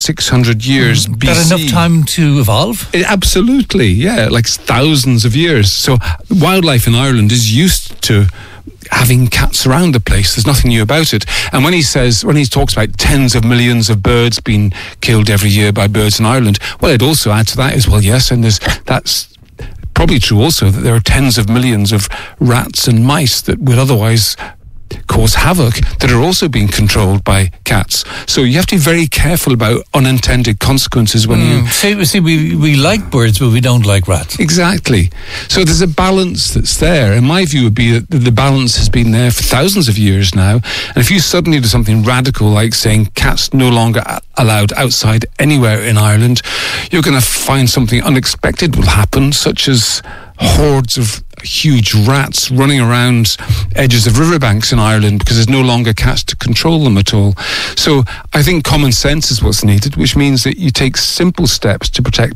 600 years BC. Got enough time to evolve? Absolutely, yeah, like thousands of years. So wildlife in Ireland is used to having cats around the place. There's nothing new about it. And when he talks about tens of millions of birds being killed every year by birds in Ireland, well, I'd also add to that as well, yes, and that's probably true also, that there are tens of millions of rats and mice that would otherwise cause havoc that are also being controlled by cats. So you have to be very careful about unintended consequences when you... See, we like birds, but we don't like rats. Exactly. So there's a balance that's there. In my view, would be that the balance has been there for thousands of years now. And if you suddenly do something radical, like saying cats no longer allowed outside anywhere in Ireland, you're going to find something unexpected will happen, such as hordes of huge rats running around edges of riverbanks in Ireland because there's no longer cats to control them at all. So I think common sense is what's needed, which means that you take simple steps to protect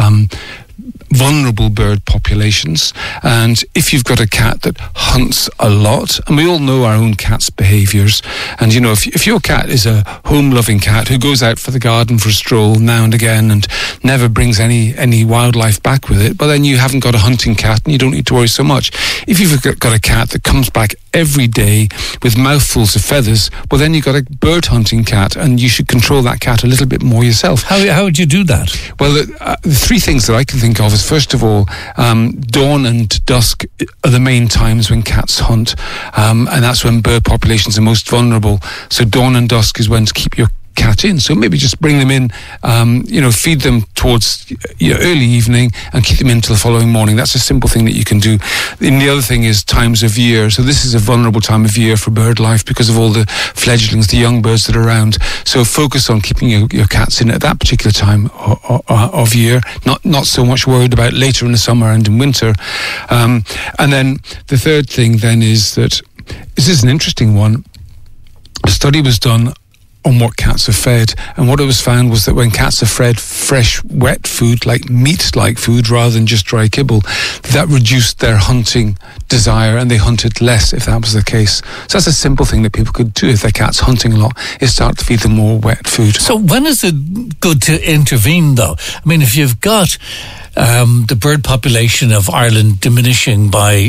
vulnerable bird populations. And if you've got a cat that hunts a lot, and we all know our own cat's behaviours, and if your cat is a home-loving cat who goes out for the garden for a stroll now and again and never brings any wildlife back with it, well, then you haven't got a hunting cat and you don't need to worry so much. If you've got a cat that comes back every day with mouthfuls of feathers, well, then you've got a bird hunting cat, and you should control that cat a little bit more yourself. How would you do that? Well, the three things that I can think of is, first of all, dawn and dusk are the main times when cats hunt, and that's when bird populations are most vulnerable. So dawn and dusk is when to keep your cat in. So maybe just bring them in, feed them towards early evening and keep them in till the following morning. That's a simple thing that you can do. And the other thing is times of year. So this is a vulnerable time of year for bird life because of all the fledglings, the young birds that are around. So focus on keeping your cats in at that particular time of year, not so much worried about later in the summer and in winter. And then the third thing then is that, this is an interesting one, a study was done on what cats are fed, and what it was found was that when cats are fed fresh, wet food, like meat-like food, rather than just dry kibble, that reduced their hunting desire, and they hunted less if that was the case. So that's a simple thing that people could do if their cat's hunting a lot, is start to feed them more wet food. So when is it good to intervene, though? I mean, if you've got the bird population of Ireland diminishing by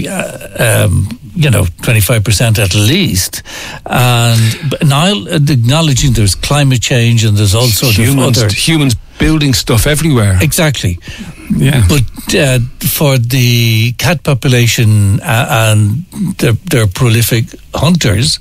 25% at least, and now acknowledging there's climate change and there's all sorts of other humans building stuff everywhere. Exactly. Yeah. But for the cat population and their prolific hunters,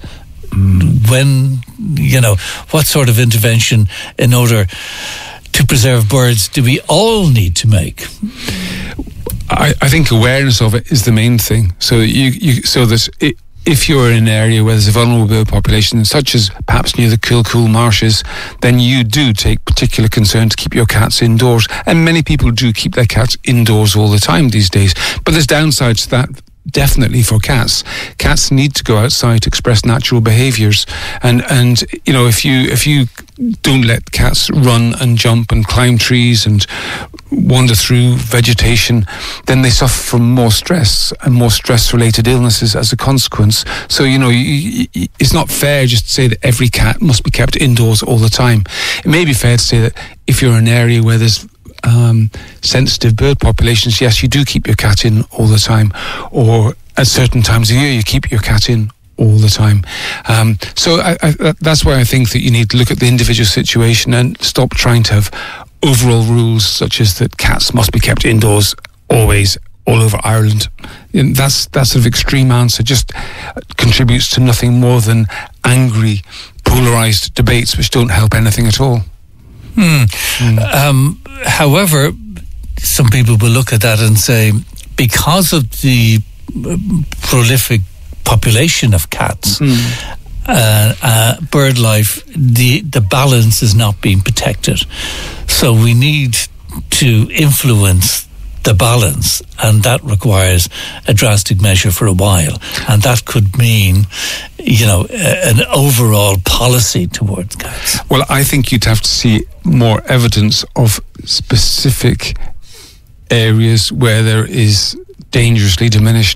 what sort of intervention in order to preserve birds do we all need to make? I think awareness of it is the main thing. So if you're in an area where there's a vulnerable bird population, such as perhaps near the Kilcool marshes, then you do take particular concern to keep your cats indoors. And many people do keep their cats indoors all the time these days. But there's downsides to that. Definitely for cats. Cats need to go outside to express natural behaviours, and if you don't let cats run and jump and climb trees and wander through vegetation, then they suffer from more stress and more stress-related illnesses as a consequence. So it's not fair just to say that every cat must be kept indoors all the time. It may be fair to say that if you're in an area where there's sensitive bird populations, yes, you do keep your cat in all the time, or at certain times of year you keep your cat in all the time. So that's why I think that you need to look at the individual situation and stop trying to have overall rules such as that cats must be kept indoors always all over Ireland. And that sort of extreme answer just contributes to nothing more than angry, polarised debates which don't help anything at all. However, some people will look at that and say, because of the prolific population of cats, bird life, the balance is not being protected. So we need to influence the balance, and that requires a drastic measure for a while, and that could mean an overall policy towards cats. Well, I think you'd have to see more evidence of specific areas where there is dangerously diminished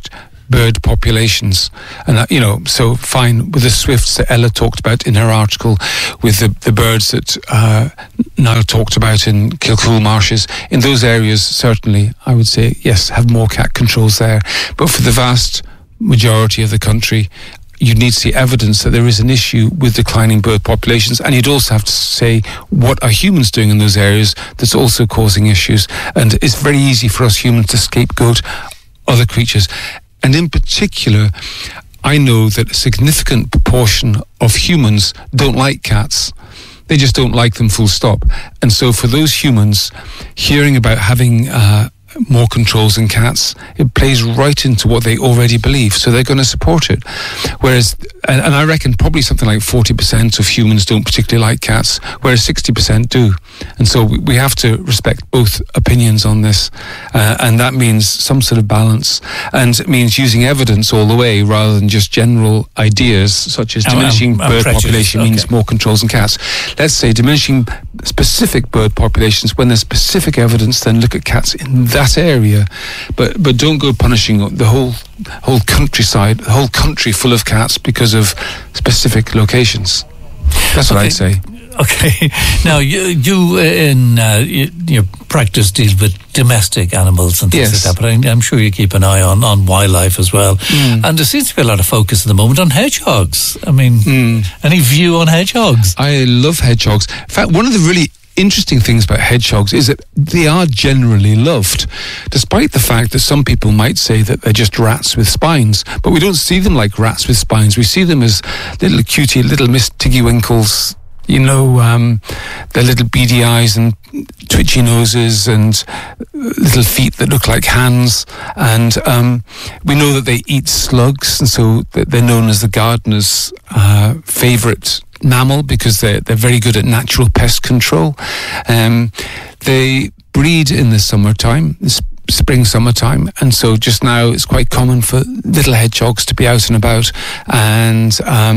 bird populations. And, so fine with the swifts that Ella talked about in her article, with the birds that Niall talked about in Kilcool Marshes. In those areas, certainly, I would say, yes, have more cat controls there. But for the vast majority of the country, you'd need to see evidence that there is an issue with declining bird populations, and you'd also have to say, what are humans doing in those areas that's also causing issues? And it's very easy for us humans to scapegoat other creatures. And in particular, I know that a significant proportion of humans don't like cats. They just don't like them, full stop. And so for those humans, hearing about having more controls in cats, it plays right into what they already believe, so they're going to support it. Whereas, and I reckon probably something like 40% of humans don't particularly like cats, whereas 60% do. And so we have to respect both opinions on this, and that means some sort of balance, and it means using evidence all the way rather than just general ideas such as diminishing bird population means more controls in cats. Let's say diminishing specific bird populations, when there's specific evidence, then look at cats in that area, but don't go punishing the whole countryside, the whole country full of cats because of specific locations. That's what I'd say. Okay. Now, you in your practice deal with domestic animals and things like that, but I'm sure you keep an eye on wildlife as well. And there seems to be a lot of focus at the moment on hedgehogs. I mean, any view on hedgehogs? I love hedgehogs. In fact, one of the really interesting things about hedgehogs is that they are generally loved, despite the fact that some people might say that they're just rats with spines. But we don't see them like rats with spines. We see them as little cutie, little Miss Tiggy Winkles, their little beady eyes and twitchy noses and little feet that look like hands. And we know that they eat slugs, and so they're known as the gardener's favourite mammal because they're very good at natural pest control. They breed in the summertime, summertime, and so just now it's quite common for little hedgehogs to be out and about. And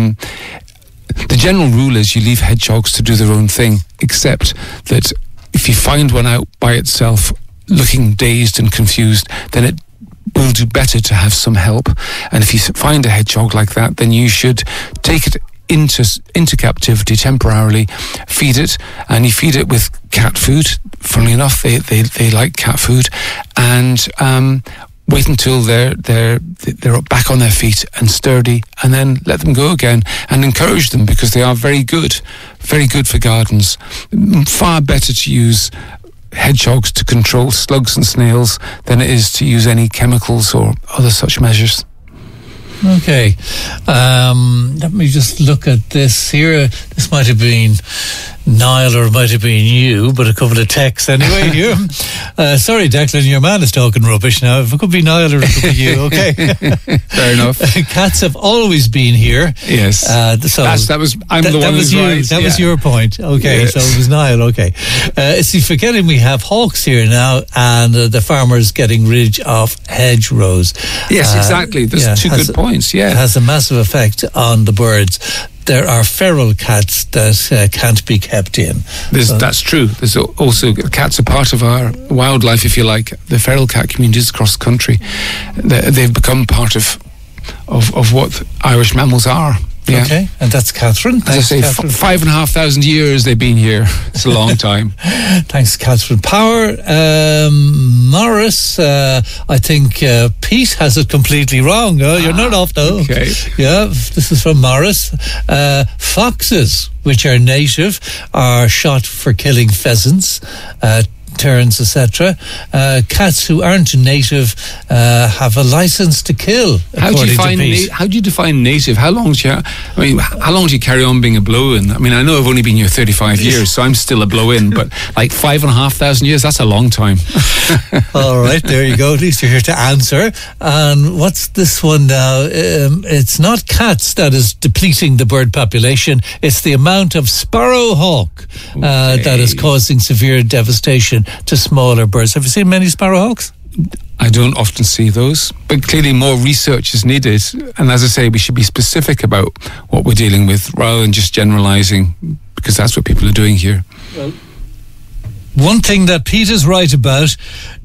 the general rule is you leave hedgehogs to do their own thing, except that if you find one out by itself looking dazed and confused, then it will do better to have some help. And if you find a hedgehog like that, then you should take it into captivity temporarily, feed it, and you feed it with cat food. Funnily enough, they like cat food, and wait until they're back on their feet and sturdy, and then let them go again and encourage them, because they are very good for gardens. Far better to use hedgehogs to control slugs and snails than it is to use any chemicals or other such measures. Okay, let me just look at this here. This might have been Niall or it might have been you, but a couple of texts anyway here. Sorry, Declan, your man is talking rubbish now. If it could be Niall or it could be you, okay. Fair enough. Cats have always been here. Yes. So that was right. That was your point. Okay, yes. So it was Niall, okay. See, forgetting we have hawks here now, and the farmers getting rid of hedgerows. Yes, exactly. There's two good points, yeah. It has a massive effect on the birds. There are feral cats that can't be kept in. That's true. There's also, cats are part of our wildlife, if you like. The feral cat communities across the country, they've become part of what Irish mammals are. Yeah. Okay, and that's Catherine. As I say, 5,500 years they've been here. It's a long time. Thanks, Catherine Power. Morris, I think Pete has it completely wrong. You're not off though. Okay. Yeah, this is from Morris. Foxes, which are native, are shot for killing pheasants, terns, etc. Cats who aren't native have a license to kill. How do you define native? How long do you carry on being a blow-in? I mean, I know I've only been here 35 years, so I'm still a blow-in, but like 5,500 years, that's a long time. All right, there you go. At least you're here to answer. And what's this one now? It's not cats that is depleting the bird population. It's the amount of sparrowhawk that is causing severe devastation to smaller birds. Have you seen many sparrowhawks? I don't often see those, but clearly more research is needed. And as I say, we should be specific about what we're dealing with rather than just generalising, because that's what people are doing here. Well, one thing that Pete is right about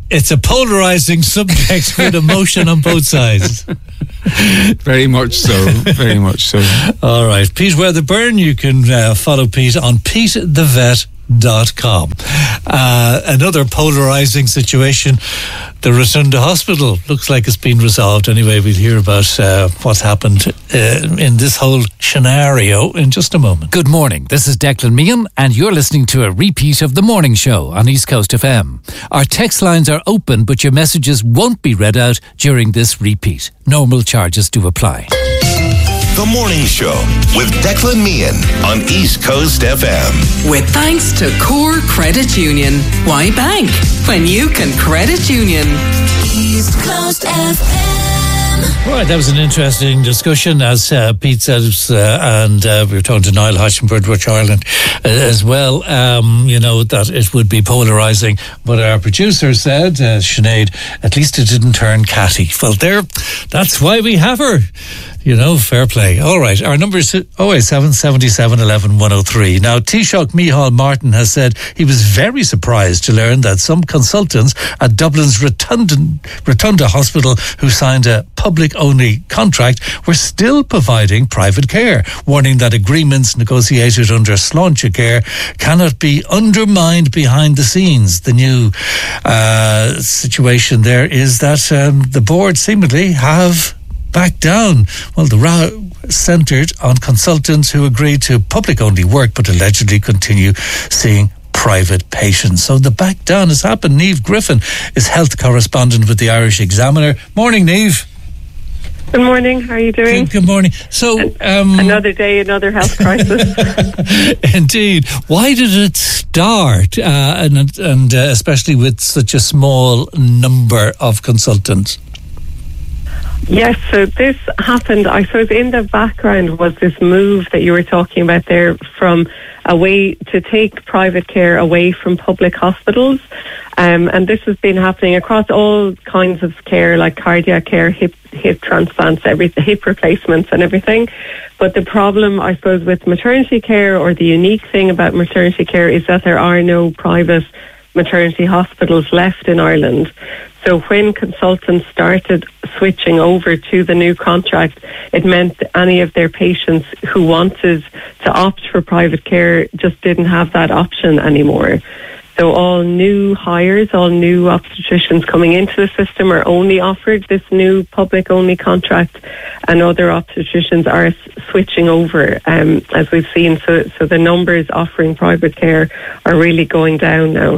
It's a polarising subject with emotion on both sides. Very much so. Very much so. All right. Pete Weatherburn, you can follow Pete on PeteTheVet.com. Another polarising situation. The Rotunda Hospital looks like it's been resolved. Anyway, we'll hear about what's happened in this whole scenario in just a moment. Good morning. This is Declan Meehan, and you're listening to a repeat of The Morning Show on East Coast FM. Our text lines are open, but your messages won't be read out during this repeat. Normal charges do apply. The Morning Show with Declan Meehan on East Coast FM. With thanks to Core Credit Union. Why bank when you can credit union? East Coast FM. Right, that was an interesting discussion, as Pete said, and we were talking to Niall Hodge from Birdwatch Ireland as well, that it would be polarising. But our producer said, Sinead, at least it didn't turn catty. Well, that's why we have her. Fair play. All right, our number is 087 77 11 103. Now, Taoiseach Micheál Martin has said he was very surprised to learn that some consultants at Dublin's Rotunda Hospital who signed a public-only contract were still providing private care, warning that agreements negotiated under Sláinte Care cannot be undermined behind the scenes. The new situation there is that the board seemingly have back down. Well, the row centred on consultants who agreed to public-only work but allegedly continue seeing private patients. So the back down has happened. Niamh Griffin is health correspondent with the Irish Examiner. Morning, Niamh. Good morning. How are you doing? Good morning. So another day, another health crisis. Indeed. Why did it start, and especially with such a small number of consultants? Yes, so this happened, I suppose in the background was this move that you were talking about there from a way to take private care away from public hospitals. And this has been happening across all kinds of care, like cardiac care, hip transplants, hip replacements and everything. But the problem, I suppose, with maternity care, or the unique thing about maternity care, is that there are no private maternity hospitals left in Ireland. So when consultants started switching over to the new contract, it meant that any of their patients who wanted to opt for private care just didn't have that option anymore. So all new hires, all new obstetricians coming into the system are only offered this new public-only contract, and other obstetricians are switching over, as we've seen. So the numbers offering private care are really going down now.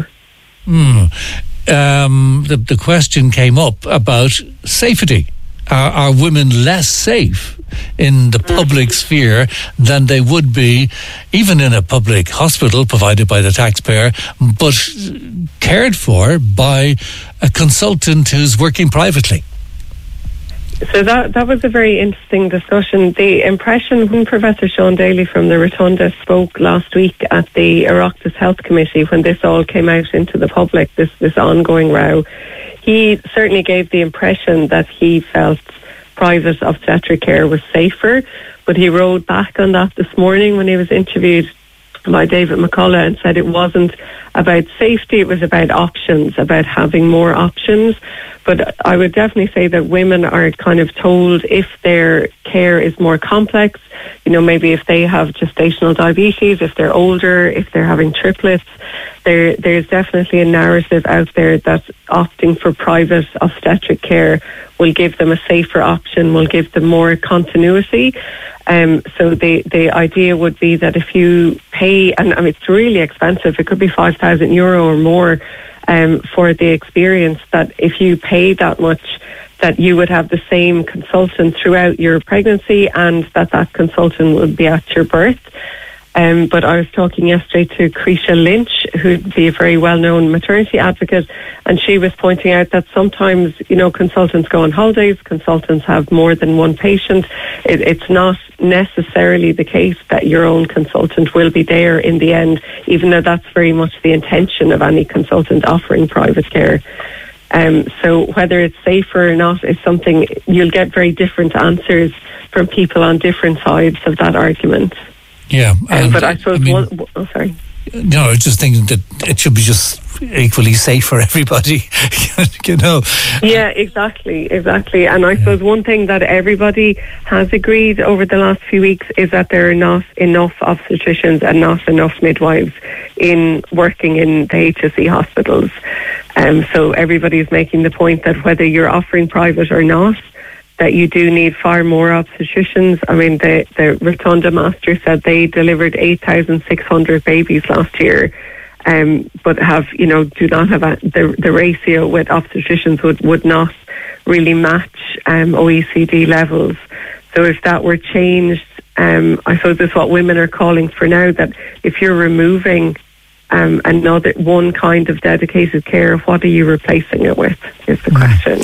The question came up about safety. Are women less safe in the public sphere than they would be even in a public hospital provided by the taxpayer, but cared for by a consultant who's working privately? So that was a very interesting discussion. The impression when Professor Sean Daly from the Rotunda spoke last week at the Oireachtas Health Committee, when this all came out into the public, this ongoing row, he certainly gave the impression that he felt private obstetric care was safer, but he rode back on that this morning when he was interviewed by David McCullough and said it wasn't about safety, it was about options, about having more options. But I would definitely say that women are kind of told if their care is more complex, maybe if they have gestational diabetes, if they're older, if they're having triplets, there's definitely a narrative out there that opting for private obstetric care will give them a safer option, will give them more continuity. So the idea would be that if you pay, and it's really expensive, it could be €5,000 or more for the experience, that if you pay that much, that you would have the same consultant throughout your pregnancy, and that consultant would be at your birth. But I was talking yesterday to Creesha Lynch, who'd be a very well-known maternity advocate, and she was pointing out that sometimes, consultants go on holidays, consultants have more than one patient. It's not necessarily the case that your own consultant will be there in the end, even though that's very much the intention of any consultant offering private care. So whether it's safer or not is something you'll get very different answers from people on different sides of that argument. Yeah, but I suppose sorry. No, I was just thinking that it should be just equally safe for everybody. Yeah, exactly. And I suppose one thing that everybody has agreed over the last few weeks is that there are not enough obstetricians and not enough midwives working in the HSE hospitals. So everybody's making the point that whether you're offering private or not, that you do need far more obstetricians. I mean, the Rotunda Master said they delivered 8,600 babies last year, but do not have the ratio with obstetricians would not really match OECD levels. So if that were changed, I suppose it's what women are calling for now, that if you're removing another one kind of dedicated care, what are you replacing it with, is the question.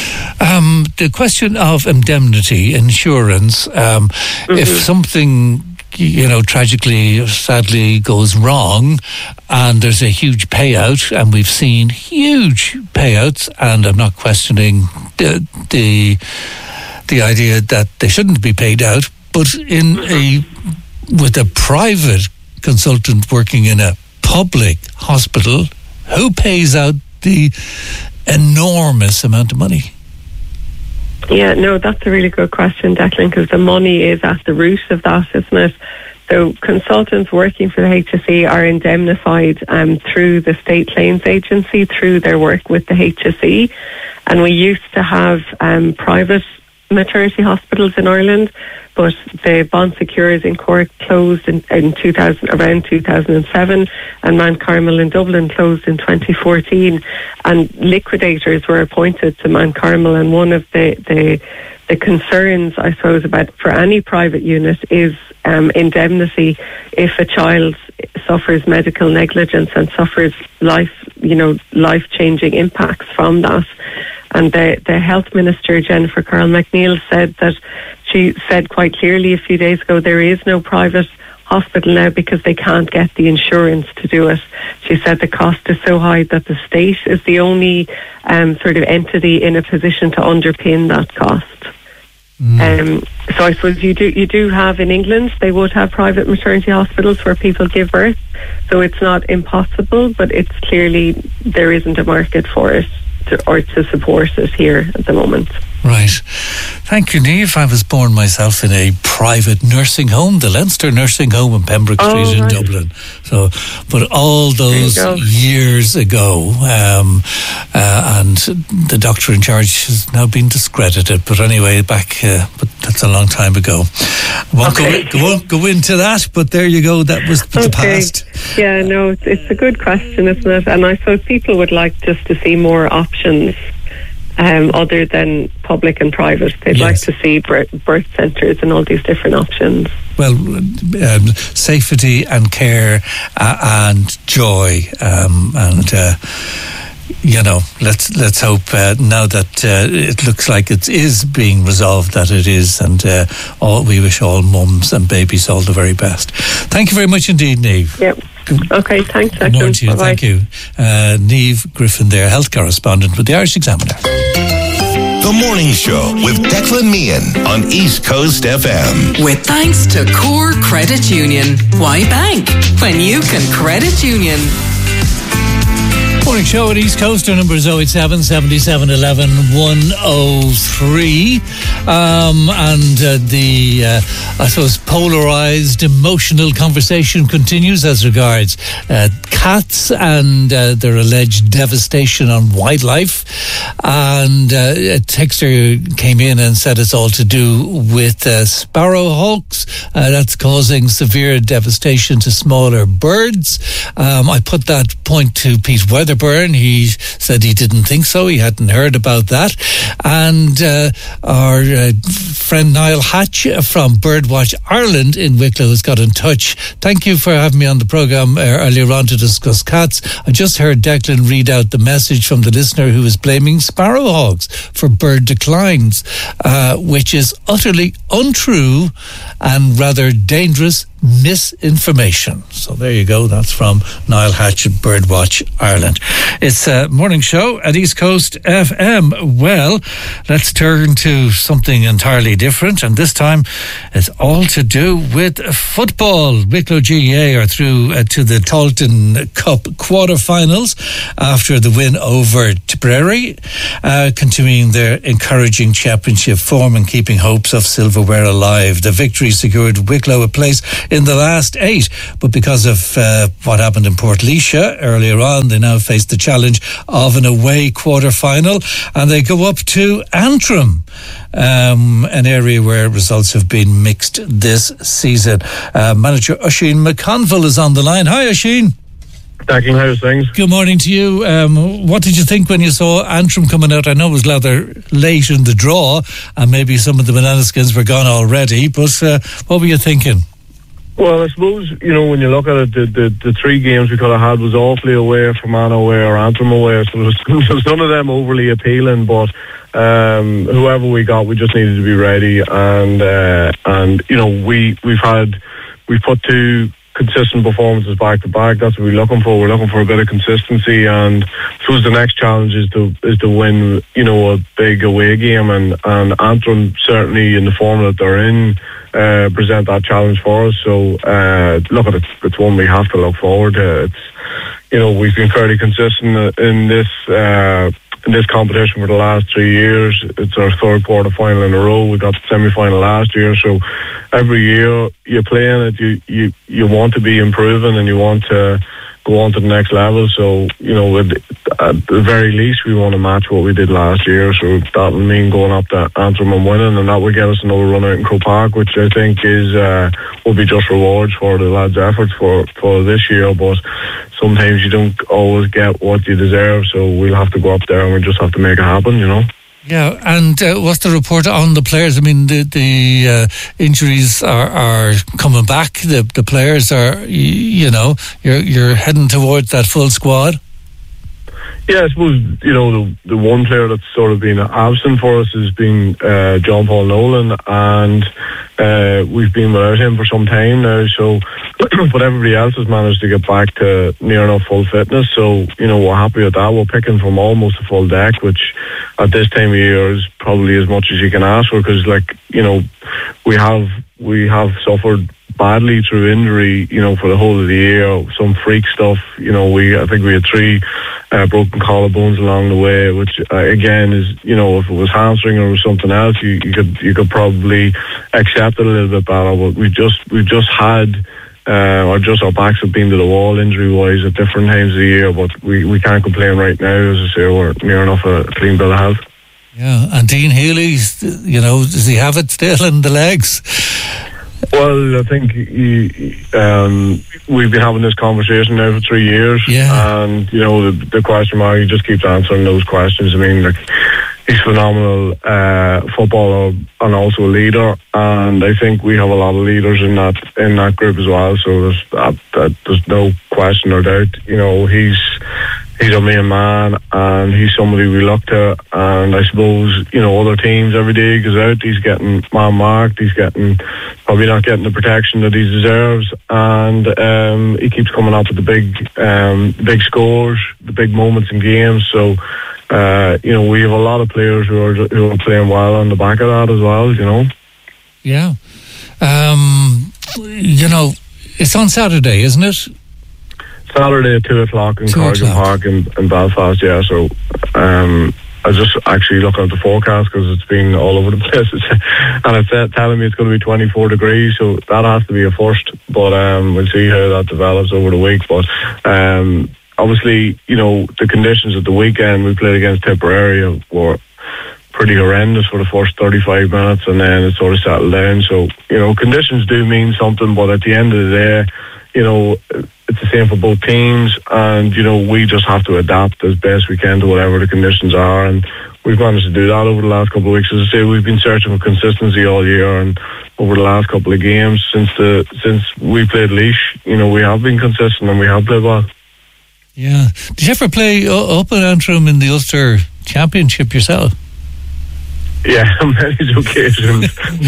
The question of indemnity insurance, if something tragically, sadly goes wrong and there's a huge payout, and we've seen huge payouts, and I'm not questioning the idea that they shouldn't be paid out, but with a private consultant working in a public hospital, who pays out the enormous amount of money? Yeah, no, that's a really good question, Declan, because the money is at the root of that, isn't it? So consultants working for the HSE are indemnified through the State Claims Agency, through their work with the HSE. And we used to have private maternity hospitals in Ireland, but the Bon Secours in Cork closed in around 2007, and Mount Carmel in Dublin closed in 2014, and liquidators were appointed to Mount Carmel. And one of the concerns, I suppose, for any private unit is indemnity if a child suffers medical negligence and suffers life-changing impacts from that. And the Health Minister, Jennifer Carroll McNeil, she said quite clearly a few days ago, there is no private hospital now because they can't get the insurance to do it. She said the cost is so high that the state is the only sort of entity in a position to underpin that cost. So I suppose you do have in England, they would have private maternity hospitals where people give birth. So it's not impossible, but it's clearly there isn't a market for it to support it here at the moment. Right. Thank you, Niamh. I was born myself in a private nursing home, the Leinster Nursing Home in Pembroke Street in Dublin. So, but all those years ago, and the doctor in charge has now been discredited. But anyway, but that's a long time ago. I won't go into that, but there you go. That was the past. Yeah, no, it's a good question, isn't it? And I suppose people would like just to see more options. Other than public and private. They'd like to see birth centres and all these different options. Well, safety and care and joy, let's hope now that it looks like it is being resolved, that it is, and we wish all mums and babies all the very best. Thank you very much indeed, Niamh. Yep. Okay, thanks. Good morning to you. Bye-bye. Thank you. Niamh Griffin there, health correspondent with the Irish Examiner. The Morning Show with Declan Meehan on East Coast FM. With thanks to Core Credit Union. Why bank when you can credit union? Morning Show at East Coast. Our number is 087 77 11 103. I suppose, polarised, emotional conversation continues as regards cats and their alleged devastation on wildlife. And a texter came in and said it's all to do with sparrowhawks. That's causing severe devastation to smaller birds. I put that point to Pete Weatherburn. He said he didn't think so. He hadn't heard about that. And our friend Niall Hatch from Birdwatch Ireland in Wicklow has got in touch. Thank you for having me on the programme earlier on to discuss cats. I just heard Declan read out the message from the listener who is blaming sparrowhawks for bird declines, which is utterly untrue and rather dangerous misinformation. So there you go. That's from Niall Hatch at Birdwatch Ireland. It's a morning show at East Coast FM. Well, let's turn to something entirely different, and this time it's all to do with football. Wicklow GAA are through to the Taunton Hurricane Cup quarter-finals after the win over Tipperary, continuing their encouraging championship form and keeping hopes of silverware alive. The victory secured Wicklow a place in the last 8, but because of what happened in Portlaoise earlier on, they now face the challenge of an away quarter-final, and they go up to Antrim, an area where results have been mixed this season. Manager Oisín McConville is on the line. Hi, Oisín. Declan, how's things? Good morning to you. What did you think when you saw Antrim coming out? I know it was rather late in the draw, and maybe some of the banana skins were gone already, but what were you thinking? Well, I suppose, when you look at it, the 3 games we could have had was awfully away, Fermanagh away or Antrim away, so there's none of them overly appealing, but whoever we got, we just needed to be ready, and we've put 2 consistent performances back to back. That's what we're looking for. We're looking for a bit of consistency, and I suppose the next challenge is to win, a big away game, and Antrim, certainly in the form that they're in, present that challenge for us. So look at it, it's one we have to look forward to. We've been fairly consistent in this competition for the last 3 years. It's our 3rd quarter final in a row. We got the semi-final last year, so every year you're playing it, you want to be improving and you want to go on to the next level. So at the very least we want to match what we did last year, so that will mean going up to Antrim and winning, and that will get us another run out in Croke Park, which I think will be just rewards for the lads' efforts for this year. But sometimes you don't always get what you deserve, so we'll have to go up there and we just have to make it happen, Yeah, and what's the report on the players? I mean, the injuries are coming back. The players are, you're heading towards that full squad. Yeah, I suppose, the one player that's sort of been absent for us has been John Paul Nolan, and we've been without him for some time now, so but everybody else has managed to get back to near enough full fitness, so we're happy with that. We're picking from almost a full deck, which at this time of year is probably as much as you can ask for, because we have suffered badly through injury, for the whole of the year, some freak stuff. I think we had 3 broken collarbones along the way, which again is, if it was hamstring or something else, you could probably accept it a little bit better. But we've just had, our backs have been to the wall injury wise at different times of the year. But we can't complain right now. As I say, we're near enough a clean bill of health. Yeah, and Dean Healy, does he have it still in the legs? Well, I think we've been having this conversation now for 3 years, and the question mark, he just keeps answering those questions. I mean, he's phenomenal footballer and also a leader, and I think we have a lot of leaders in that group as well. So there's no question or doubt. He's our main man, and he's somebody we look to. And I suppose, other teams, every day he goes out, he's getting man-marked, he's probably not getting the protection that he deserves, and he keeps coming up with the big scores, the big moments in games. So, we have a lot of players who are playing well on the back of that as well, Yeah. It's on Saturday, isn't it? Saturday at 2:00 in Corrigan Park in Belfast, yeah. So I was just actually looking at the forecast because it's been all over the place, and it's telling me it's going to be 24 degrees, so that has to be a first. But we'll see how that develops over the week. But obviously, the conditions at the weekend we played against Tipperary were pretty horrendous for the first 35 minutes, and then it sort of settled down. So conditions do mean something, but at the end of the day, it's the same for both teams, and we just have to adapt as best we can to whatever the conditions are, and we've managed to do that over the last couple of weeks. As I say, we've been searching for consistency all year, and over the last couple of games since we played Laois, we have been consistent and we have played well. Yeah. Did you ever play up in Antrim in the Ulster Championship yourself? Yeah, many occasions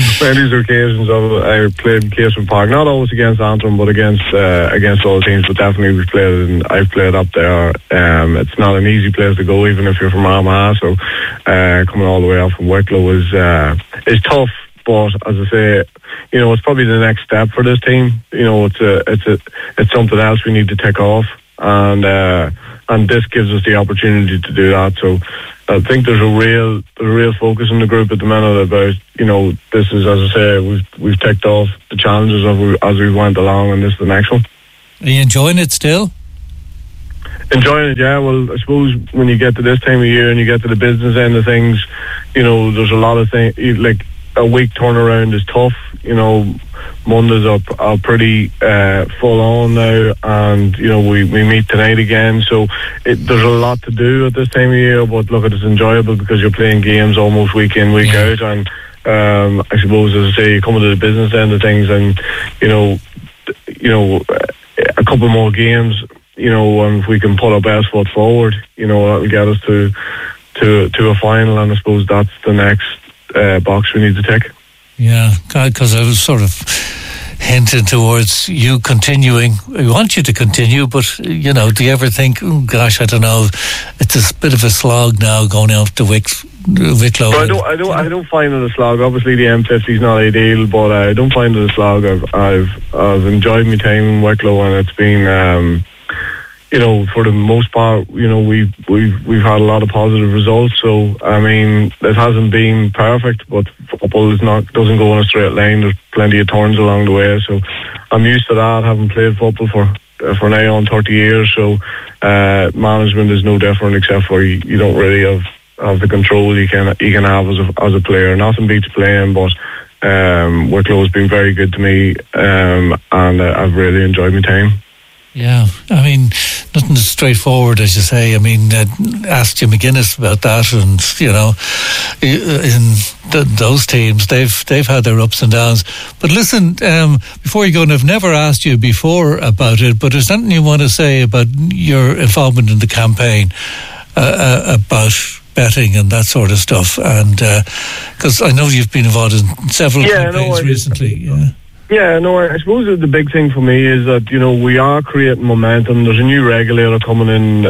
I played in Casement Park, not always against Antrim, but against all teams. But definitely I've played up there. It's not an easy place to go, even if you're from Armagh. So coming all the way up from Wicklow is tough. But as I say, it's probably the next step for this team. It's something else we need to tick off. and this gives us the opportunity to do that. So I think there's a real focus in the group at the minute about, this is, as I say, we've ticked off the challenges as we went along, and this is the next one. Are you enjoying it still? Enjoying it, yeah. Well, I suppose when you get to this time of year and you get to the business end of things, there's a lot of things, like a week turnaround is tough. Mondays are pretty full on now, and we meet tonight again, so there's a lot to do at this time of year, but look, it's enjoyable because you're playing games almost week in, week out, and I suppose, as I say, you come into the business end of things, and a couple more games, and if we can put our best foot forward, that'll get us to a final, and I suppose that's the next box we need to tick. Yeah, because I was sort of hinting towards you continuing. I want you to continue, but do you ever think, oh gosh, I don't know, it's a bit of a slog now going out to Wicklow? Well, I don't find it a slog. Obviously, the M50 is not ideal, but I don't find it a slog. I've enjoyed my time in Wicklow, and it's been. For the most part, we've had a lot of positive results. So I mean, it hasn't been perfect, but football doesn't go on a straight line. There's plenty of turns along the way. So I'm used to that, having played football for now on 30 years. So management is no different, except for you don't really have the control you can have as a player. Nothing beats playing, but Wicklow has been very good to me, and I've really enjoyed my time. Yeah, I mean, nothing as straightforward as you say. I mean, ask Jim McGuinness about that, and in those teams, they've had their ups and downs. But listen, before you go, and I've never asked you before about it, but is there something you want to say about your involvement in the campaign about betting and that sort of stuff? And because I know you've been involved in several campaigns recently. Yeah, no, I suppose the big thing for me is that, we are creating momentum. There's a new regulator coming in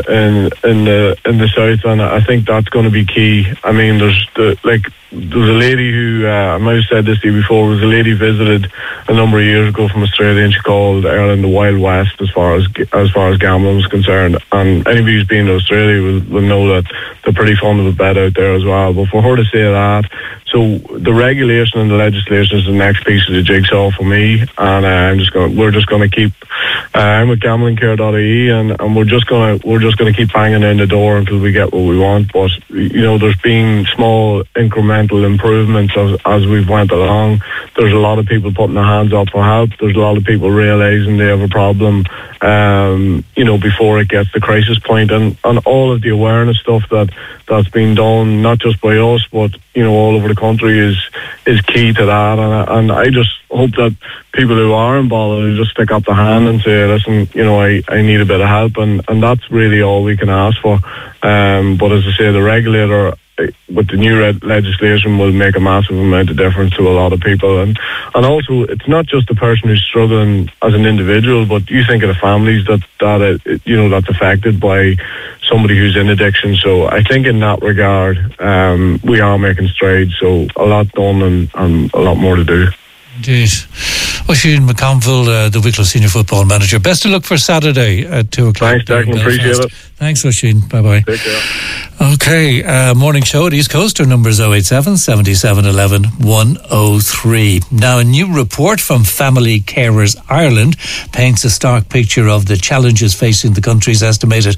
the south, and I think that's going to be key. I mean, there's a lady who, I might have said this to you before, was a lady visited a number of years ago from Australia, and she called Ireland the Wild West as far as gambling was concerned. And anybody who's been to Australia will know that they're pretty fond of a bet out there as well. But for her to say that, so the regulation and the legislation is the next piece of the jigsaw for me, and we're just going to keep. I'm with gamblingcare.ie, and we're just going to keep banging down the door until we get what we want. But there's been small incremental improvements as we've went along. There's a lot of people putting their hands up for help. There's a lot of people realising they have a problem, before it gets to crisis point, and all of the awareness stuff that's been done, not just by us, but all over the country is key to that. And I just hope that people who are involved will just stick up the hand and say, listen, I need a bit of help, and that's really all we can ask for. But as I say, the regulator with the new legislation will make a massive amount of difference to a lot of people, and also it's not just the person who's struggling as an individual, but you think of the families that's affected by somebody who's in addiction. So I think in that regard, we are making strides. So a lot done and a lot more to do. Indeed. Oisin McConville, the Wicklow Senior Football Manager. Best of luck for Saturday at 2 o'clock. Thanks, Declan. Appreciate it. Thanks, Oisin. Bye-bye. Take care. Okay, morning show at East Coast. Our number is 087 77 11 103. Now, a new report from Family Carers Ireland paints a stark picture of the challenges facing the country's estimated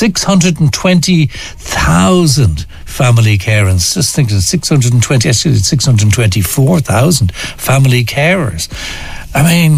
620,000 family carers. Just thinking 624,000 family carers. I mean,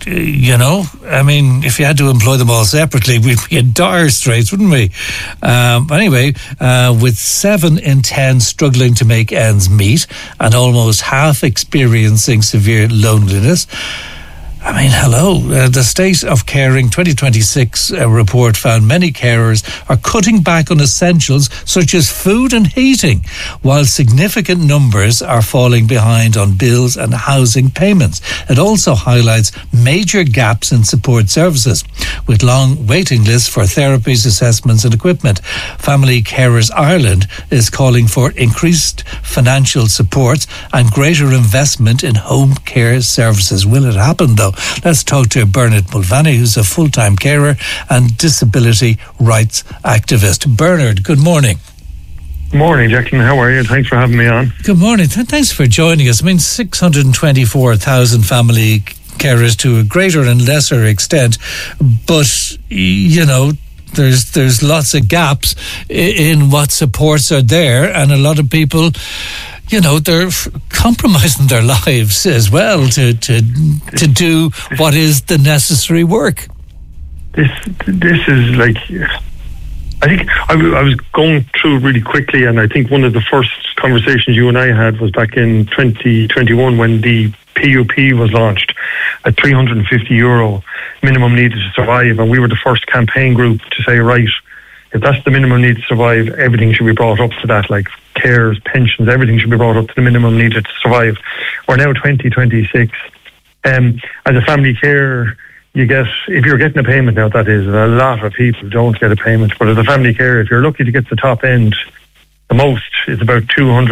if you had to employ them all separately, we'd be in dire straits, wouldn't we? Anyway, with 7 in 10 struggling to make ends meet and almost half experiencing severe loneliness. I mean, hello. The State of Caring 2026 report found many carers are cutting back on essentials such as food and heating, while significant numbers are falling behind on bills and housing payments. It also highlights major gaps in support services, with long waiting lists for therapies, assessments and equipment. Family Carers Ireland is calling for increased financial support and greater investment in home care services. Will it happen, though? show. Let's talk to Bernard Mulvaney, who's a full-time carer and disability rights activist. Bernard, good morning. Morning, Declan. How are you? Thanks for having me on. Good morning. Thanks for joining us. I mean, 624,000 family carers to a greater and lesser extent, but, you know, there's lots of gaps in what supports are there, and a lot of people, you know, they're compromising their lives as well to do what is the necessary work. This is like, I think I was going through really quickly, and I think one of the first conversations you and I had was back in 2021 when the PUP was launched at €350 minimum needed to survive, and we were the first campaign group to say, right, if that's the minimum need to survive, everything should be brought up to that, like cares, pensions, everything should be brought up to the minimum needed to survive. We're now 2026. As a family carer, you get, if you're getting a payment now, that is, a lot of people don't get a payment, but as a family carer, if you're lucky to get the top end, the most is about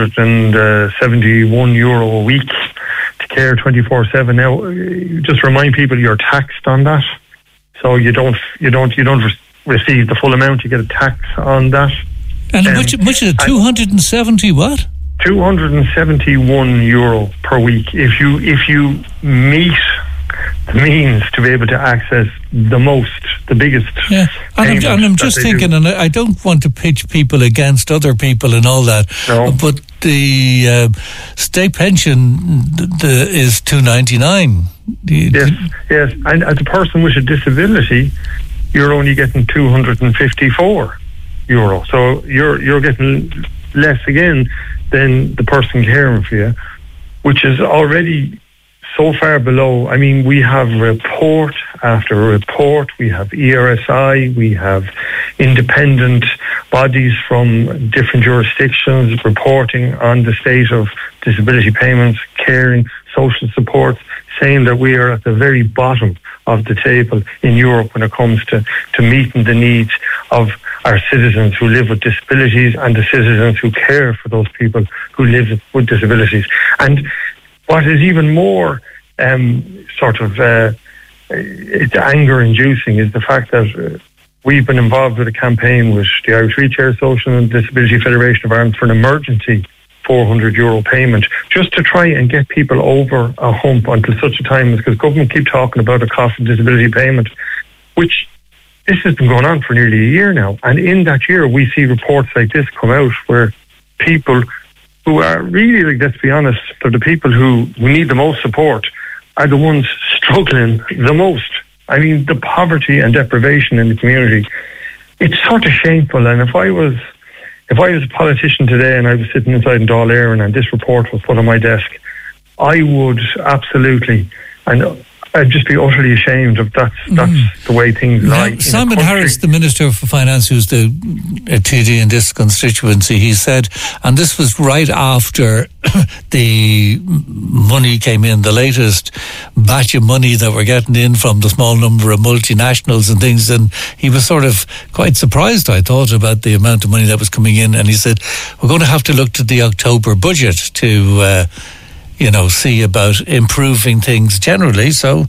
€271 a week to care 24/7. Now, just remind people you're taxed on that, so you don't receive the full amount. You get a tax on that. And much is it? 270 what? €271 per week. If you meet the means to be able to access the biggest. Yeah, and I'm just thinking, and I don't want to pitch people against other people and all that, but the state pension is $299. Yes, and as a person with a disability, you're only getting €254. So you're getting less again than the person caring for you, which is already so far below. I mean, we have report after report. We have ERSI. We have independent bodies from different jurisdictions reporting on the state of disability payments, caring, social supports, saying that we are at the very bottom of the table in Europe when it comes to meeting the needs of our citizens who live with disabilities and the citizens who care for those people who live with disabilities. And what is even more it's anger-inducing is the fact that we've been involved with a campaign with the Irish Wheelchair Social and Disability Federation of Ireland for an emergency €400 payment, just to try and get people over a hump until such a time, because government keep talking about a cost of disability payment, which this has been going on for nearly a year now. And in that year, we see reports like this come out where people who are really, like, let's be honest, they're the people who need the most support, are the ones struggling the most. I mean, the poverty and deprivation in the community, it's sort of shameful. And if I was a politician today and I was sitting inside in Dáil Éireann and this report was put on my desk, I would absolutely, and I'd just be utterly ashamed of that's the way things lie. Simon Harris, the Minister for Finance, who's the TD in this constituency, he said, and this was right after the money came in, the latest batch of money that we're getting in from the small number of multinationals and things, and he was sort of quite surprised, I thought, about the amount of money that was coming in, and he said, we're going to have to look to the October budget to see about improving things generally. So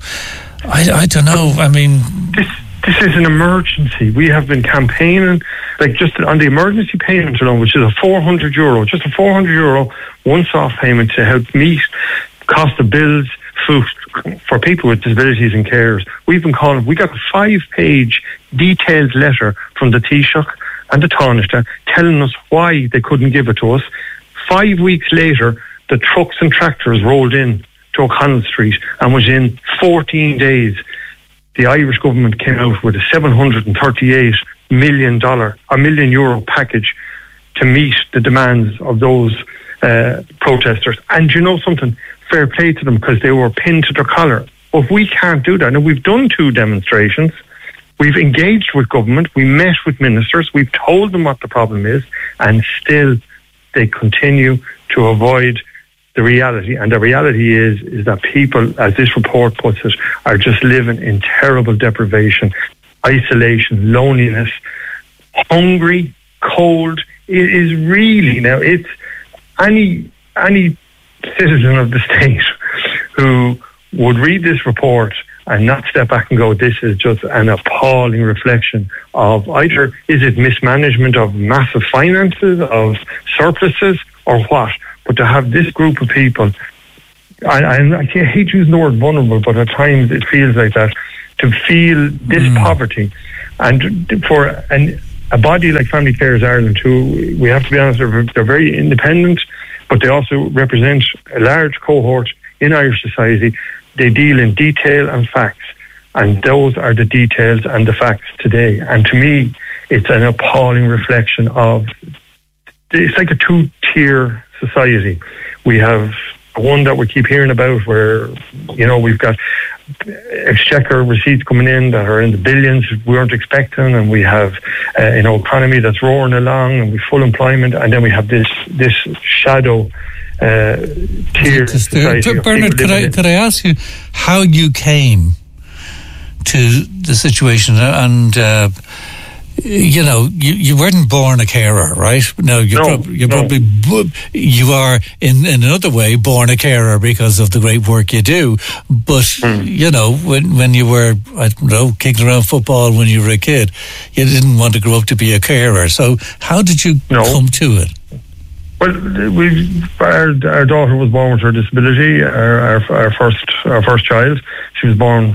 I don't know. I mean, this is an emergency. We have been campaigning, like, just on the emergency payment alone, which is a €400, just a €400 once-off payment to help meet cost of bills, food for people with disabilities and carers. We got a 5-page detailed letter from the Taoiseach and the Taoiseach telling us why they couldn't give it to us. 5 weeks later, the trucks and tractors rolled in to O'Connell Street, and within 14 days, the Irish government came out with a $738 million package to meet the demands of those protesters. And you know something? Fair play to them, because they were pinned to their collar. But we can't do that. Now, we've done 2 demonstrations. We've engaged with government. We met with ministers. We've told them what the problem is, and still they continue to avoid the reality. And the reality is that people, as this report puts it, are just living in terrible deprivation, isolation, loneliness, hungry, cold. It is really, now, it's any citizen of the state who would read this report and not step back and go, this is just an appalling reflection of either, is it mismanagement of massive finances, of surpluses, or what? But to have this group of people, I hate using the word vulnerable, but at times it feels like that, to feel this poverty. And for a body like Family Carers Ireland, who, we have to be honest, they're very independent, but they also represent a large cohort in Irish society. They deal in detail and facts, and those are the details and the facts today. And to me, it's an appalling reflection of, it's like a two-tier society. We have one that we keep hearing about where, we've got exchequer receipts coming in that are in the billions we weren't expecting, and we have economy that's roaring along, and we full employment, and then we have this shadow tier society. Bernard, could I ask you how you came to the situation? And you weren't born a carer, right? No, you are in another way born a carer because of the great work you do. But when you were, I don't know, kicking around football when you were a kid, you didn't want to grow up to be a carer. So how did you come to it? Well, our daughter was born with her disability. Our first child, she was born.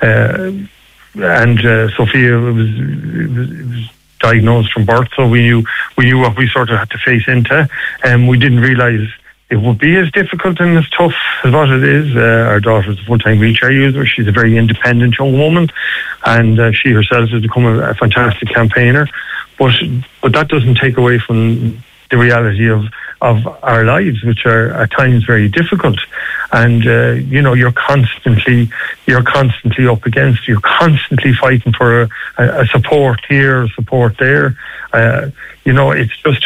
And Sophia was diagnosed from birth, so we knew what we sort of had to face into, and we didn't realise it would be as difficult and as tough as what it is. Our daughter is a full-time wheelchair user. She's a very independent young woman, and she herself has become a fantastic campaigner. But that doesn't take away from the reality of our lives, which are at times very difficult. And you're constantly up against, you're constantly fighting for a support here, a support there. It's just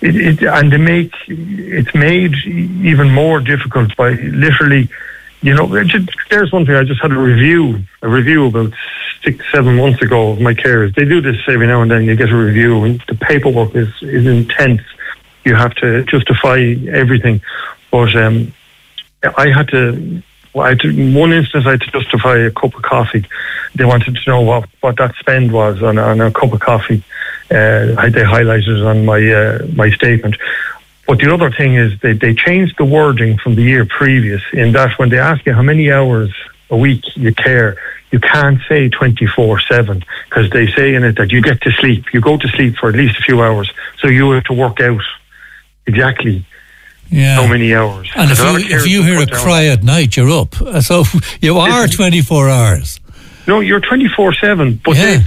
it's made even more difficult by literally, there's one thing. I just had a review about 6-7 months ago of my carers. They do this every now and then. You get a review, and the paperwork is intense. You have to justify everything. But I had to, one instance, I had to justify a cup of coffee. They wanted to know what that spend was on a cup of coffee. They highlighted it on my statement. But the other thing is they changed the wording from the year previous, in that when they ask you how many hours a week you care, you can't say 24/7, because they say in it that you get to sleep. You go to sleep for at least a few hours. So you have to work out exactly how many hours. And if you hear a cry at night, you're up. So you are 24 hours. No, you're 24/7, but they've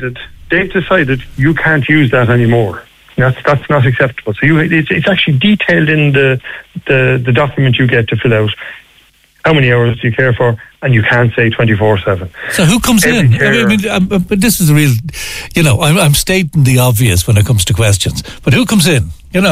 decided you can't use that anymore. That's not acceptable. So it's actually detailed in the document you get to fill out. How many hours do you care for? And you can't say 24/7. So who comes in? But this is a real, I'm stating the obvious when it comes to questions. But who comes in?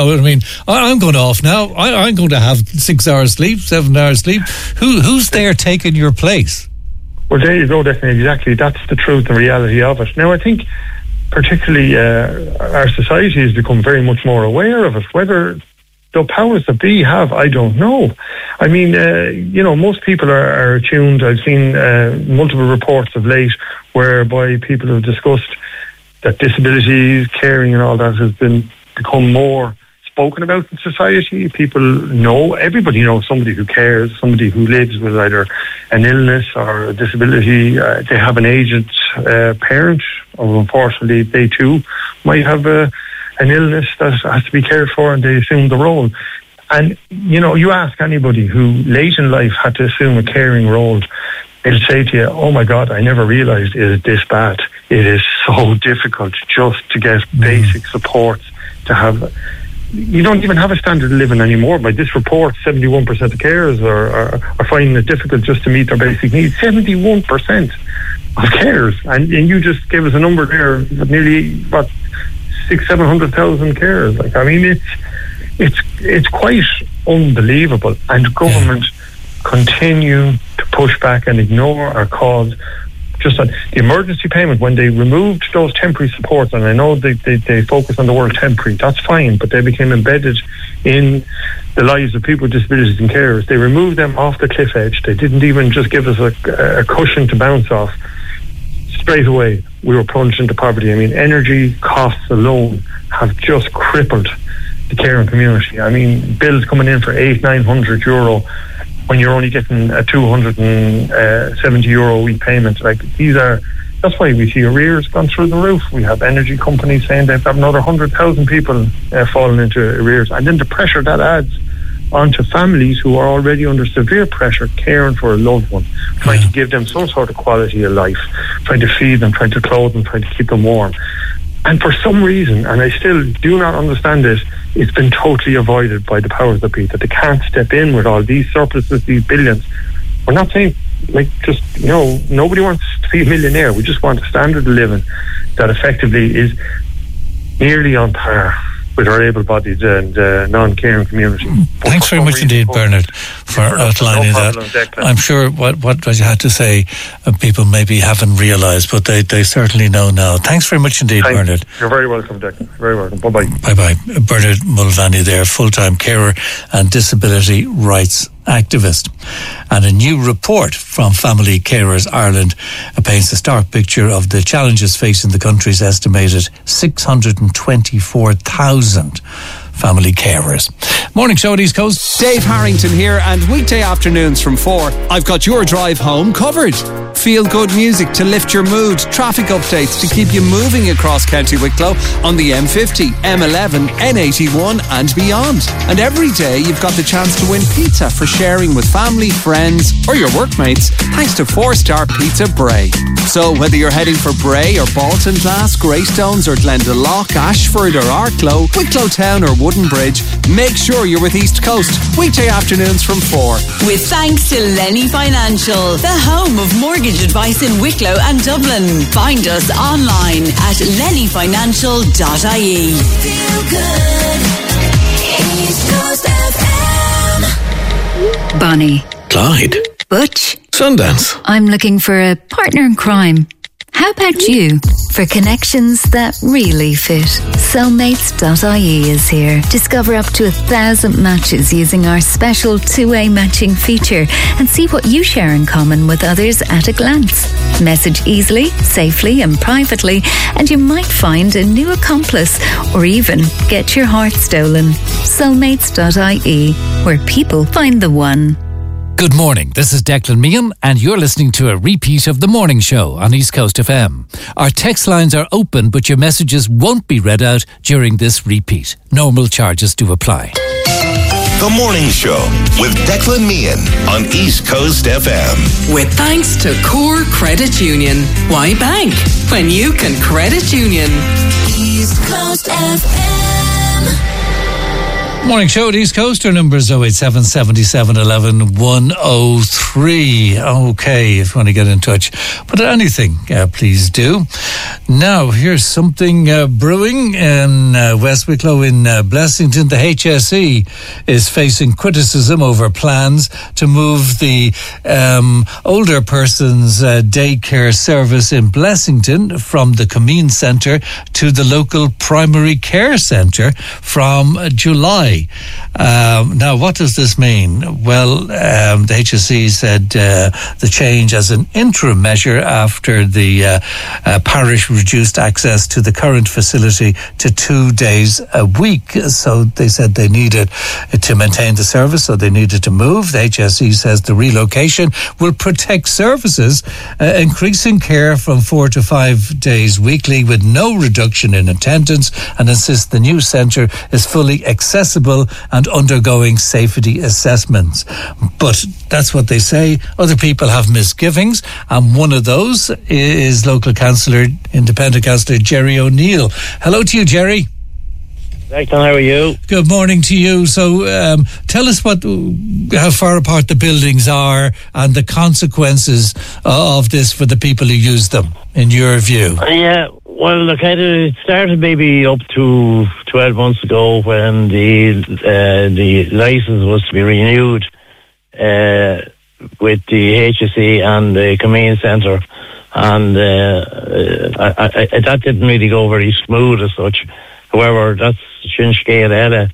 I'm going off now. I'm going to have 6 hours sleep, 7 hours sleep. Who's there taking your place? Well, there you go. Exactly. That's the truth and reality of it. Now, I think particularly our society has become very much more aware of it. Whether the powers that be have, I don't know. I mean, most people are attuned. I've seen multiple reports of late whereby people have discussed that disabilities, caring and all that has become more spoken about in society. People know, everybody knows somebody who cares, somebody who lives with either an illness or a disability. They have an aged parent, or unfortunately they too might have an illness that has to be cared for, and they assume the role. And, you ask anybody who late in life had to assume a caring role, they'll say to you, oh my God, I never realised it is this bad. It is so difficult just to get basic supports, to have. You don't even have a standard of living anymore. By this report, 71% of carers are finding it difficult just to meet their basic needs. 71% of carers. And you just gave us a number there of nearly, 600,000-700,000 carers. It's quite unbelievable. And government continue to push back and ignore our cause just on the emergency payment, when they removed those temporary supports, and I know they focus on the word temporary, that's fine, but they became embedded in the lives of people with disabilities and carers. They removed them off the cliff edge. They didn't even just give us a cushion to bounce off. Straight away, we were plunged into poverty. I mean, energy costs alone have just crippled the caring community. I mean, bills coming in for €800-900 when you're only getting a €270 a week payment. Like, that's why we see arrears gone through the roof. We have energy companies saying they've got another 100,000 people falling into arrears, and then the pressure that adds onto families who are already under severe pressure caring for a loved one, trying to give them some sort of quality of life, trying to feed them, trying to clothe them, trying to keep them warm. And for some reason, and I still do not understand it, it's been totally avoided by the powers that be, that they can't step in with all these surpluses, these billions. We're not saying, nobody wants to be a millionaire. We just want a standard of living that effectively is nearly on par with our able-bodied and non-caring community. Thanks very much indeed, Bernard, for outlining that. I'm sure what you had to say, people maybe haven't realised, but they certainly know now. Thanks very much indeed, Bernard. You're very welcome, Declan. Very welcome. Bye-bye. Bye-bye. Bernard Mulvaney there, full-time carer and disability rights activist. And a new report from Family Carers Ireland paints a stark picture of the challenges facing the country's estimated 624,000 family carers. Morning show at East Coast. Dave Harrington here, and weekday afternoons from 4, I've got your drive home covered. Feel good music to lift your mood, traffic updates to keep you moving across County Wicklow on the M50, M11, N81 and beyond. And every day you've got the chance to win pizza for sharing with family, friends or your workmates, thanks to 4-star Pizza Bray. So whether you're heading for Bray or Baltinglass, Greystones or Glendalough, Ashford or Arklow, Wicklow Town or Wooden Bridge, make sure you're with East Coast weekday afternoons from 4. With thanks to Lenny Financial, the home of mortgage advice in Wicklow and Dublin. Find us online at lennyfinancial.ie. Feel good. East Coast FM. Bonnie. Clyde. Butch. Sundance. I'm looking for a partner in crime. How about you? For connections that really fit, Soulmates.ie is here. Discover up to 1,000 matches using our special two-way matching feature and see what you share in common with others at a glance. Message easily, safely and privately, and you might find a new accomplice or even get your heart stolen. Soulmates.ie, where people find the one. Good morning, this is Declan Meehan and you're listening to a repeat of The Morning Show on East Coast FM. Our text lines are open, but your messages won't be read out during this repeat. Normal charges do apply. The Morning Show with Declan Meehan on East Coast FM. With thanks to Core Credit Union. Why bank when you can credit union? East Coast FM. Morning show at East Coast. Our number is 087 77 11 103. Okay, if you want to get in touch. But anything, please do. Now, here's something brewing in West Wicklow in Blessington. The HSE is facing criticism over plans to move the older persons daycare service in Blessington from the Comeen Centre to the local primary care centre from July. Now, what does this mean? Well, the HSE said the change as an interim measure after the parish reduced access to the current facility to 2 days a week. So they said they needed to maintain the service, so they needed to move. The HSE says the relocation will protect services, increasing care from 4 to 5 days weekly with no reduction in attendance, and insists the new centre is fully accessible and undergoing safety assessments. But that's what they say. Other people have misgivings, and one of those is local councillor, independent councillor Jerry O'Neill. Hello to you, Jerry. Declan, how are you? Good morning to you. So tell us how far apart the buildings are and the consequences of this for the people who use them, in your view. Yeah, well, look, it started maybe up to 12 months ago when the licence was to be renewed with the HSE and the Comeen Centre and that didn't really go very smooth as such. However, that's Shinshke Ella.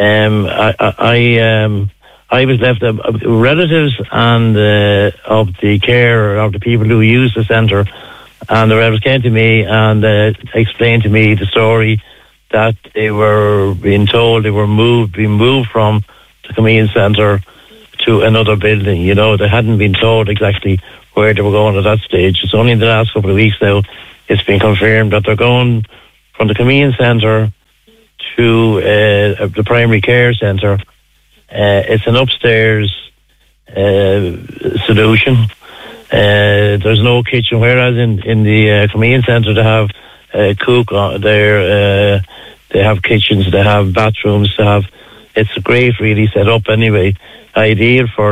I was left relatives and of the care of the people who use the centre, and the relatives came to me and explained to me the story that they were being told they were being moved from the Comedian Centre to another building. You know, they hadn't been told exactly where they were going at that stage. It's only in the last couple of weeks now it's been confirmed that they're going from the Comedian Centre to the Primary Care Centre. It's an upstairs solution. There's no kitchen, whereas in the Comedian Centre they have a cook there. They have kitchens, they have bathrooms, it's great, really set up anyway. Ideal for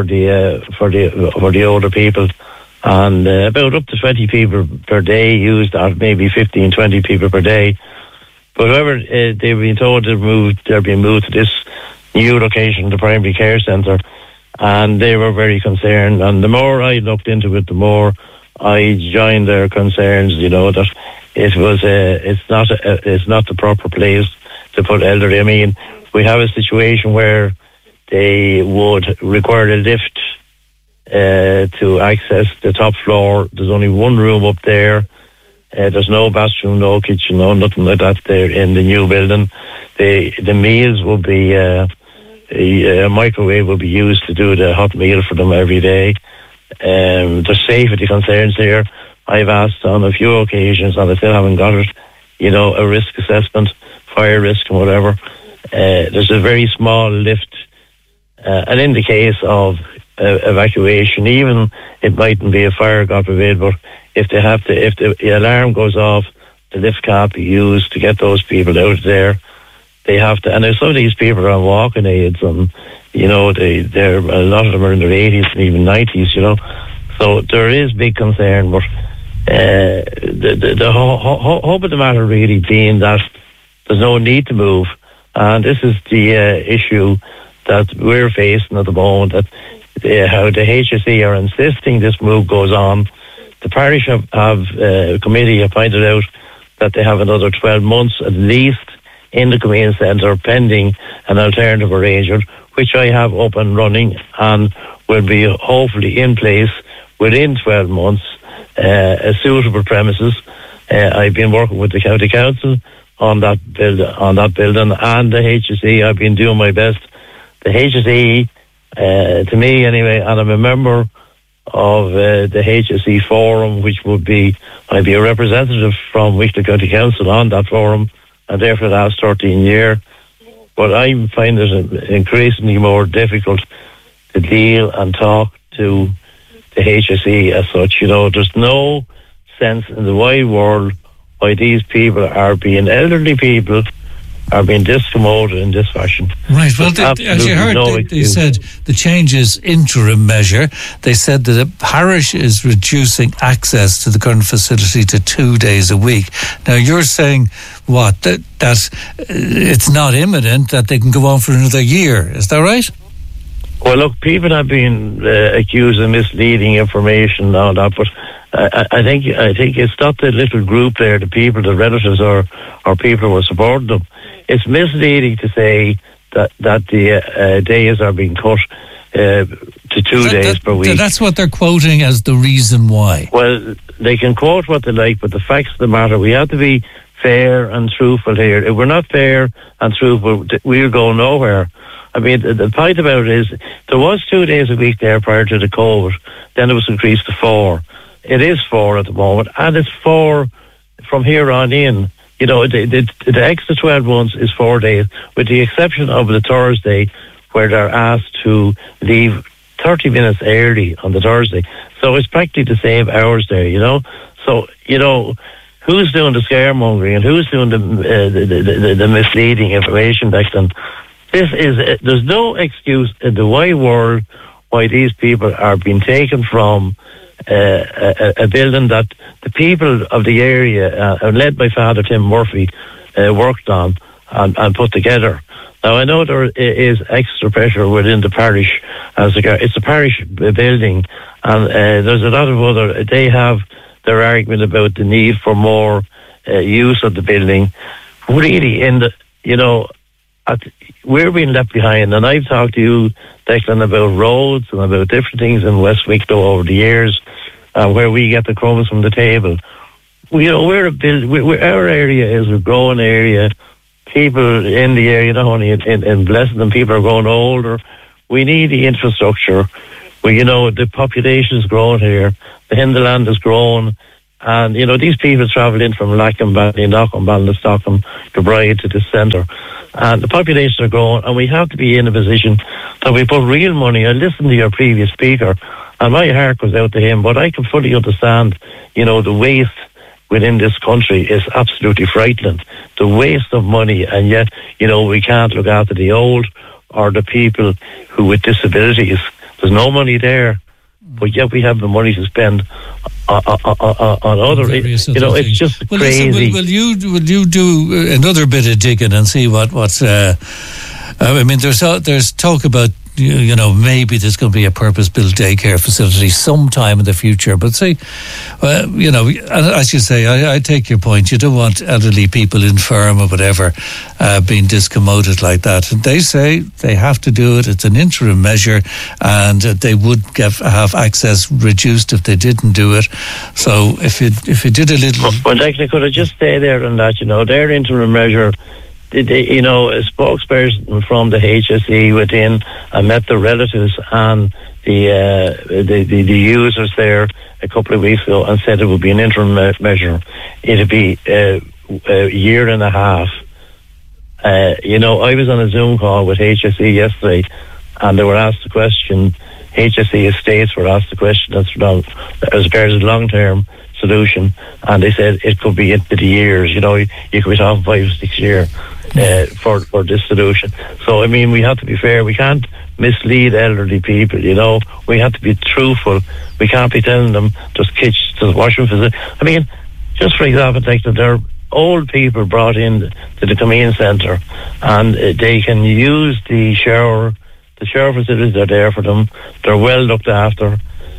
the older people, and about up to 20 people per day used, or maybe 15, 20 people per day. But however, they've been told they're being moved to this new location, the Primary Care Centre, and they were very concerned. And the more I looked into it, the more I joined their concerns. You know, that it was it's not the proper place to put elderly. I mean, we have a situation where they would require a lift to access the top floor. There's only one room up there. There's no bathroom, no kitchen, no nothing like that there in the new building. The meals will be a microwave will be used to do the hot meal for them every day. There's safety concerns here. I've asked on a few occasions, and I still haven't got it, you know, a risk assessment, fire risk and whatever. There's a very small lift, and in the case of evacuation, even it mightn't be a fire, God forbid, but if the alarm goes off, the lift can't be used to get those people out of there. They have to, and some of these people are on walking aids, and you know, they're a lot of them are in their 80s and even 90s, you know. So there is big concern, but the hope of the matter really being that there's no need to move, and this is the issue that we're facing at the moment. That how the HSE are insisting this move goes on. The parish have a committee have pointed out that they have another 12 months at least in the Comedian Centre pending an alternative arrangement, which I have up and running and will be hopefully in place within 12 months, a suitable premises. I've been working with the County Council on that building and the HSE. I've been doing my best. The HSE, to me anyway, and I'm a member of the HSE forum, which I'd be a representative from Wicklow County Council on that forum, and there for the last 13 years. But I find it increasingly more difficult to deal and talk to the HSE as such. You know, there's no sense in the wide world why these people elderly people are being discommoded in this fashion. Right, well, as you heard, they said the change is interim measure. They said that the parish is reducing access to the current facility to 2 days a week. Now, you're saying, what, that it's not imminent, that they can go on for another year. Is that right? Well, look, people have been accused of misleading information and all that, but I think it's not the little group there, the people, the relatives or people who are supporting them. It's misleading to say that the days are being cut to 2 days per week. That's what they're quoting as the reason why. Well, they can quote what they like, but the facts of the matter, we have to be fair and truthful here. If we're not fair and truthful, we'll go nowhere. I mean, the point about it is, there was 2 days a week there prior to the COVID, then it was increased to 4. It is 4 at the moment, and it's 4 from here on in. You know, the extra 12 months is 4 days, with the exception of the Thursday, where they're asked to leave 30 minutes early on the Thursday. So it's practically the same hours there, you know. So, you know, who's doing the scaremongering and who's doing the misleading information, Declan? There's no excuse in the wide world why these people are being taken from a building that the people of the area, led by Father Tim Murphy, worked on and put together. Now, I know there is extra pressure within the parish. It's a parish building, and there's a lot of other. They have their argument about the need for more use of the building. Really, we're being left behind. And I've talked to you, Declan, about roads and about different things in West Wicklow over the years, where we get the crumbs from the table. Our area is a growing area. People in the area, not only in Blessington, people are growing older. We need the infrastructure. The population is growing here. The hinterland is growing. And, these people travel in from Lacken, Ballynock, Ballinstock, Kilbride to the centre. And the population are growing, and we have to be in a position that we put real money. I listened to your previous speaker, and my heart goes out to him, but I can fully understand, the waste within this country is absolutely frightening. The waste of money, and yet, we can't look after the old or the people who with disabilities. There's no money there, but yet we have the money to spend on other. It's just crazy. Listen, will you do another bit of digging and see what's? There's talk about. Maybe there's going to be a purpose-built daycare facility sometime in the future. But see, as you say, I take your point. You don't want elderly people infirm or whatever being discommoded like that. And they say they have to do it. It's an interim measure, and they would have access reduced if they didn't do it. So if you did a little... Well, actually, could I just stay there on that? Their interim measure... a spokesperson from the HSE within and met the relatives and the users there a couple of weeks ago and said it would be an interim measure. It'd be a year and a half. I was on a Zoom call with HSE yesterday, and they were asked the question. HSE estates were asked the question as regards a long-term solution, and they said it could be into the years. You could be talking 5 or 6 years for this solution. So we have to be fair. We can't mislead elderly people. We have to be truthful. We can't be telling them just washing facility. Just for example, there are old people brought in to the Communion Centre, and they can use the shower. The shower facilities are there for them. They're well looked after.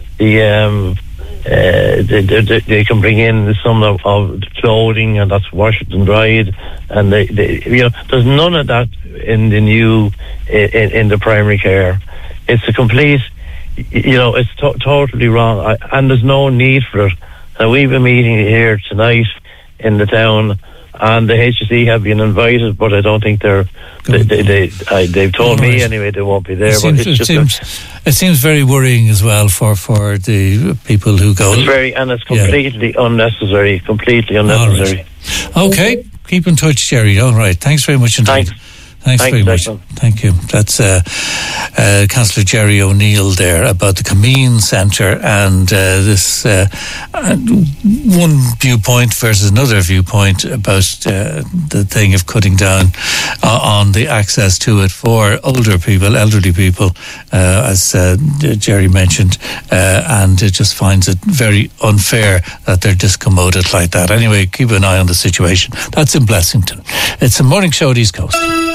They can bring in some of the clothing, and that's washed and dried. And there's none of that in the new in the primary care. It's a complete, it's totally wrong, and there's no need for it. And we've been meeting here tonight in the town, and the HSE have been invited, but I don't think they've told me anyway they won't be there. It seems very worrying as well for the people who go. It's completely unnecessary. Completely unnecessary. Right. Okay, keep in touch, Jerry. All right. Thanks very much indeed. Thanks very much. Thank you. That's Councillor Jerry O'Neill there about the Cameen Centre and this one viewpoint versus another viewpoint about the thing of cutting down on the access to it for older people, elderly people, as Jerry mentioned, and it just finds it very unfair that they're discommoded like that. Anyway, keep an eye on the situation. That's in Blessington. It's a morning show at East Coast.